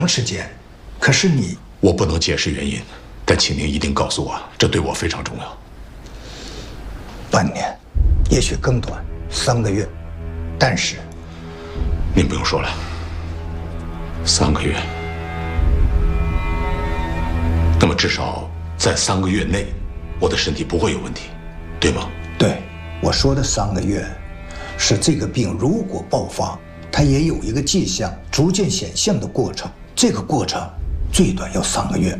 长时间，可是你…… 我不能解释原因，但请您一定告诉我，这对我非常重要。 半年，也许更短，3个月，但是…… 您不用说了，3个月。那么至少在3个月内，我的身体不会有问题，对吗？ 对，我说的3个月，是这个病如果爆发，它也有一个迹象逐渐显现的过程，这个过程最短要3个月。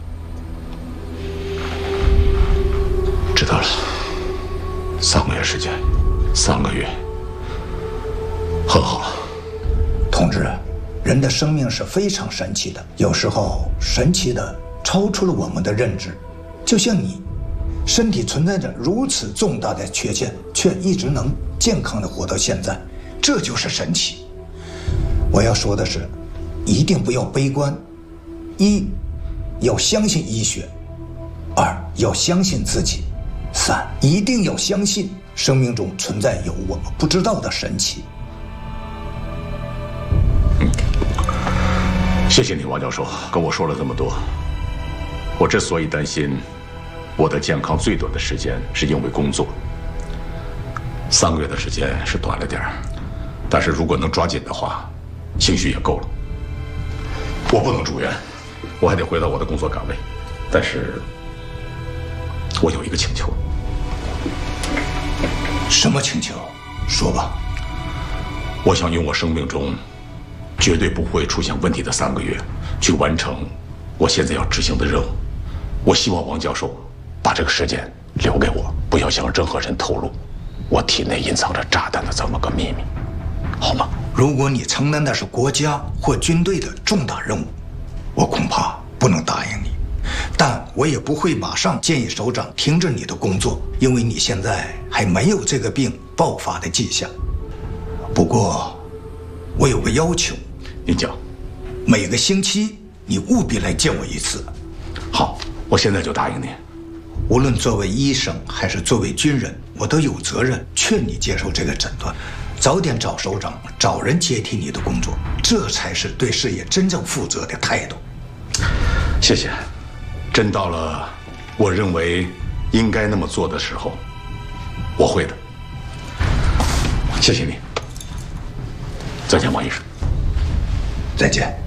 知道了，3个月时间，3个月，很好。 同志，人的生命是非常神奇的，有时候神奇的超出了我们的认知。就像你，身体存在着如此重大的缺陷，却一直能健康的活到现在，这就是神奇。我要说的是，一定不要悲观。1，要相信医学； 2，要相信自己； 3，一定要相信生命中存在有我们不知道的神奇。 谢谢你，王教授，跟我说了这么多。我之所以担心我的健康最短的时间，是因为工作。3个月的时间是短了点儿，但是如果能抓紧的话，兴许也够了。我不能住院，我还得回到我的工作岗位。但是，我有一个请求。 什么请求？说吧。 我想用我生命中绝对不会出现问题的3个月，去完成我现在要执行的任务。我希望王教授把这个时间留给我，不要向任何人透露我体内隐藏着炸弹的这么个秘密，好吗？ 如果你承担的是国家或军队的重大任务，我恐怕不能答应你。但我也不会马上建议首长停止你的工作，因为你现在还没有这个病爆发的迹象。不过，我有个要求。 您讲。 每个星期你务必来见我1次。 好，我现在就答应您。 无论作为医生还是作为军人，我都有责任劝你接受这个诊断，早点找首长，找人接替你的工作，这才是对事业真正负责的态度。 谢谢。真到了我认为应该那么做的时候，我会的。谢谢你。再见，王医生。 再见。